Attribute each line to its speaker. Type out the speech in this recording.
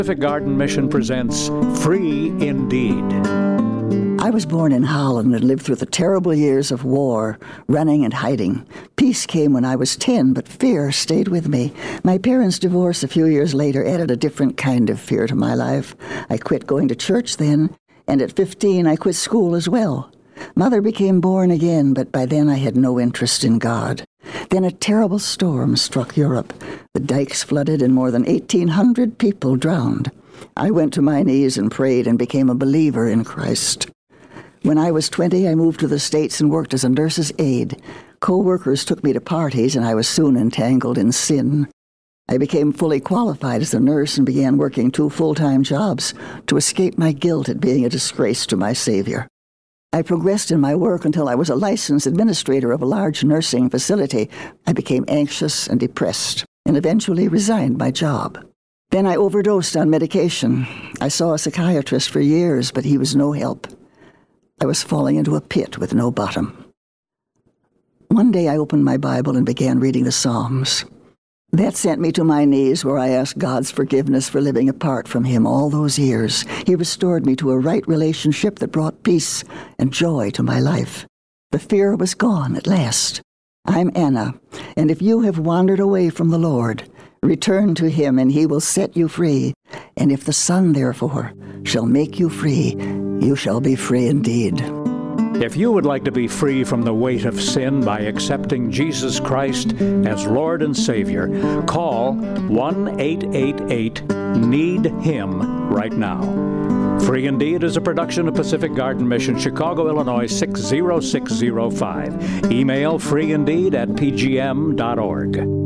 Speaker 1: Pacific Garden Mission presents Free Indeed.
Speaker 2: I was born in Holland and lived through the terrible years of war, running and hiding. Peace came when I was 10, but fear stayed with me. My parents' divorce a few years later added a different kind of fear to my life. I quit going to church then, and at 15 I quit school as well. Mother became born again, but by then I had no interest in God. Then a terrible storm struck Europe. The dikes flooded and more than 1,800 people drowned. I went to my knees and prayed and became a believer in Christ. When I was 20, I moved to the States and worked as a nurse's aide. Co-workers took me to parties, and I was soon entangled in sin. I became fully qualified as a nurse and began working 2 full-time jobs to escape my guilt at being a disgrace to my Savior. I progressed in my work until I was a licensed administrator of a large nursing facility. I became anxious and depressed and eventually resigned my job. Then I overdosed on medication. I saw a psychiatrist for years, but he was no help. I was falling into a pit with no bottom. One day I opened my Bible and began reading the Psalms. That sent me to my knees, where I asked God's forgiveness for living apart from Him all those years. He restored me to a right relationship that brought peace and joy to my life. The fear was gone at last. I'm Anna, and if you have wandered away from the Lord, return to Him, and He will set you free. And if the Son, therefore, shall make you free, you shall be free indeed.
Speaker 1: If you would like to be free from the weight of sin by accepting Jesus Christ as Lord and Savior, call 1-888-NEED-HIM right now. Free Indeed is a production of Pacific Garden Mission, Chicago, Illinois 60605. Email freeindeed@pgm.org.